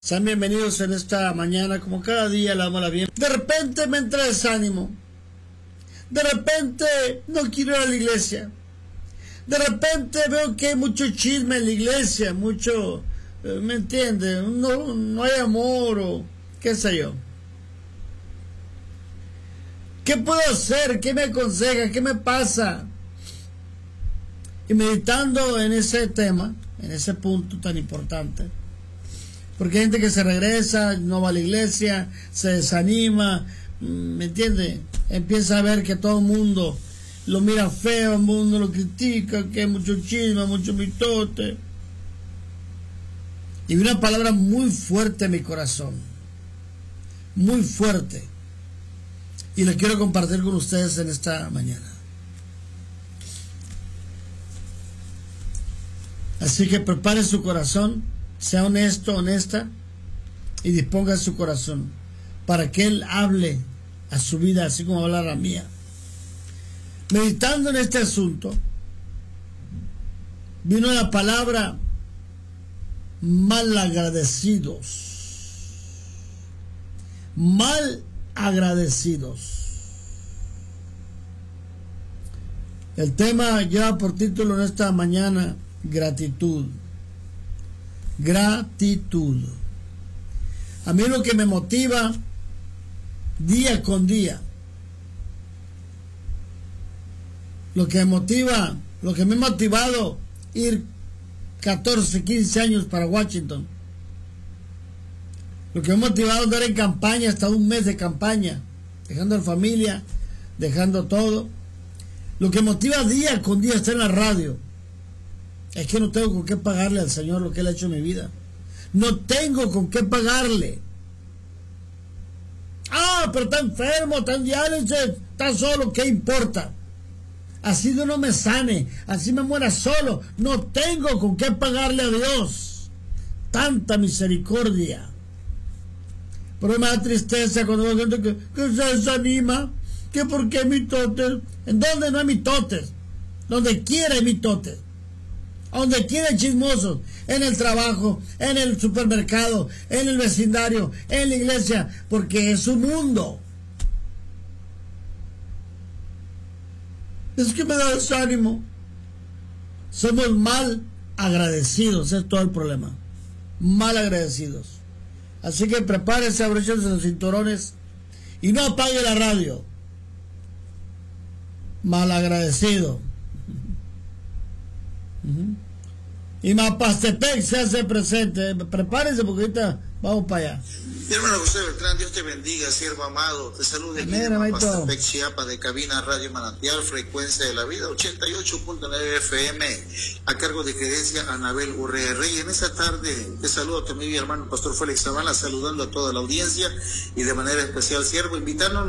Sean bienvenidos en esta mañana, como cada día le damos la bien. De repente me entra desánimo. De repente no quiero ir a la iglesia. De repente veo que hay mucho chisme en la iglesia, mucho, ¿me entiende? No hay amor o qué sé yo. ¿Qué puedo hacer? ¿Qué me aconseja? ¿Qué me pasa? Y meditando en ese tema, en ese punto tan importante, porque hay gente que se regresa, no va a la iglesia, se desanima, ¿me entiende? Empieza a ver que todo el mundo lo mira feo, el mundo lo critica, que hay mucho chisme, mucho mitote. Y vi una palabra muy fuerte en mi corazón, muy fuerte, y la quiero compartir con ustedes en esta mañana. Así que prepare su corazón, sea honesto, honesta, y disponga su corazón para que Él hable a su vida, así como habla a la mía. Meditando en este asunto, vino la palabra malagradecidos. Malagradecidos. El tema lleva por título en esta mañana: gratitud. Gratitud. A mí lo que me motiva día con día, lo que me ha motivado ir 14, 15 años para Washington, lo que me ha motivado andar en campaña hasta un mes de campaña, dejando a la familia, dejando todo, lo que motiva día con día estar en la radio, es que no tengo con qué pagarle al Señor lo que Él ha hecho en mi vida. No tengo con qué pagarle. Pero está enfermo, está en diálisis, está solo, ¿qué importa? Así Dios no me sane, así me muera solo, no tengo con qué pagarle a Dios. Tanta misericordia. Pero me da tristeza cuando veo gente que se desanima, que por qué mitotes. ¿En dónde no hay mitotes? Donde quiera hay mitotes. Donde quiera hay chismosos, en el trabajo, en el supermercado, en el vecindario, en la iglesia, porque es un mundo. Es que me da desánimo. Somos mal agradecidos, es todo el problema. Mal agradecidos. Así que prepárese, abróchense los cinturones y no apague la radio. Mal agradecido. Y Mapastepec se hace presente. Prepárense porque ahorita vamos para allá. Mi hermano José Beltrán, Dios te bendiga, siervo amado. Te saludo de Mapastepec, Chiapas, de cabina Radio Manantial, frecuencia de la vida, 88.9 FM, a cargo de gerencia Anabel Urrea Rey. En esta tarde te saludo también mi hermano Pastor Félix Zavala, saludando a toda la audiencia y de manera especial, siervo, invitarnos